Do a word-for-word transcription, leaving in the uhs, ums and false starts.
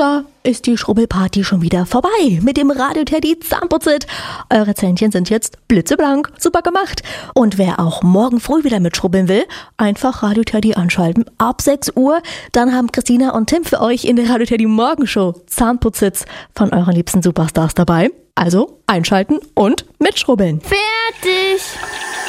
da ist die Schrubbelparty schon wieder vorbei mit dem Radio Teddy Zahnputzit. Eure Zähnchen sind jetzt blitzeblank, super gemacht. Und wer auch morgen früh wieder mitschrubbeln will, einfach Radio Teddy anschalten ab sechs Uhr. Dann haben Christina und Tim für euch in der Radio Teddy Morgenshow Zahnputzits von euren liebsten Superstars dabei. Also einschalten und mitschrubbeln. Fertig!